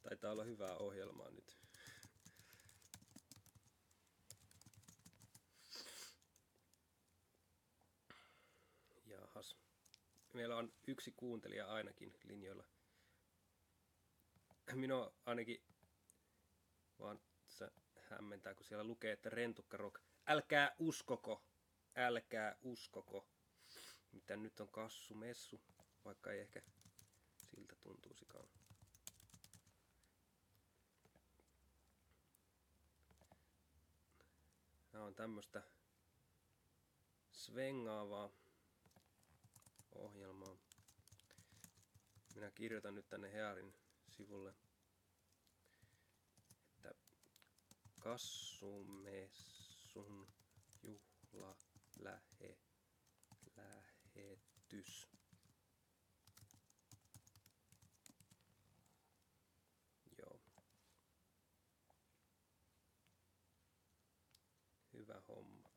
Taitaa olla hyvää ohjelmaa nyt. Jahas. Meillä on yksi kuuntelija ainakin linjoilla. Minua ainakin vaan se hämmentää, kun siellä lukee, että Rentukka Rock. Älkää uskoko. Mitä nyt on kassumessu, vaikka ei ehkä siltä tuntuisikaan. Tämä on tämmöstä svengaavaa ohjelmaa. Minä kirjoitan nyt tänne Hearin sivulle, että kassumessun lähetys. Joo. Hyvä homma.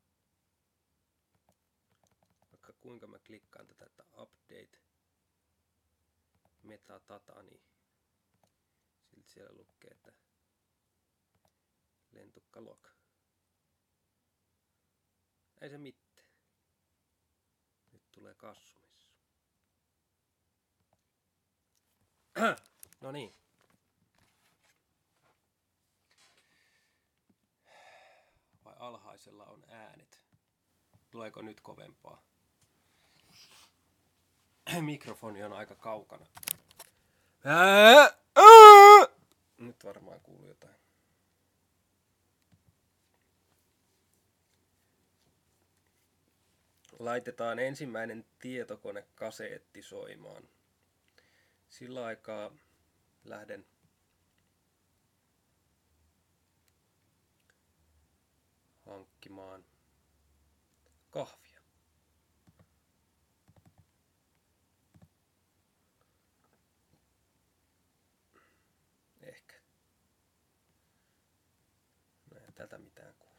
Vaikka kuinka mä klikkaan tätä, että update metadata, niin silti siellä lukee, että Lentukka Log. Ei se mitään. Nyt tulee kassumessu. No niin. Vai alhaisella on äänet. Tuleeko nyt kovempaa? Mikrofoni on aika kaukana. Nyt varmaan kuuluu jotain. Laitetaan ensimmäinen tietokonekaseetti soimaan. Sillä aikaa lähden hankkimaan kahvia. Ehkä. No ei tätä mitään kuulu.